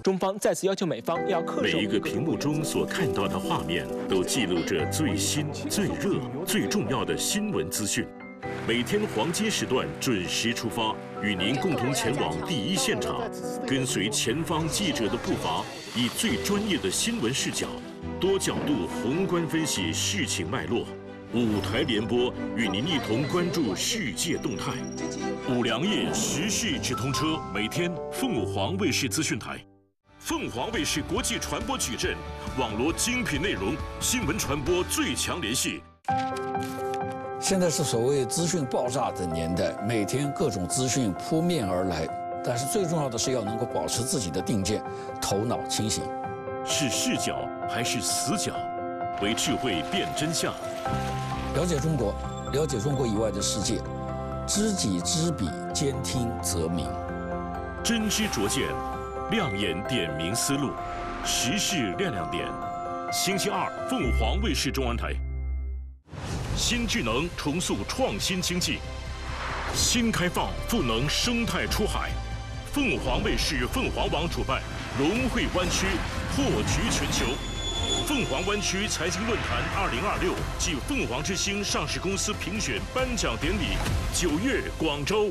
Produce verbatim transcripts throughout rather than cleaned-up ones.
中方再次要求美方要恪守。 每一个屏幕中所看到的画面，都记录着最新、最热、最重要的新闻资讯。每天黄金时段准时出发，与您共同前往第一现场，跟随前方记者的步伐，以最专业的新闻视角，多角度宏观分析事情脉络。五台联播与您一同关注世界动态。五粮液时事直通车，每天凤凰卫视资讯台。凤凰卫视国际传播矩阵，网罗精品内容，新闻传播最强联系。 现在是所谓资讯爆炸的年代，每天各种资讯扑面而来，但是最重要的是要能够保持自己的定见，头脑清醒。 是视角还是死角？为智慧辨真相。 了解中国，了解中国以外的世界，知己知彼，兼听则明。 真知灼见，亮眼点明思路，时事亮亮点。星期二，凤凰卫视中文台。新智能重塑创新经济，新开放赋能生态出海。凤凰卫视凤凰网主办融汇湾区，破局全球。凤凰湾区财经论坛二零二六暨凤凰之星上市公司评选颁奖典礼，九月广州。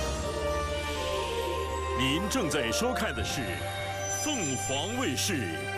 您正在收看的是凤凰卫视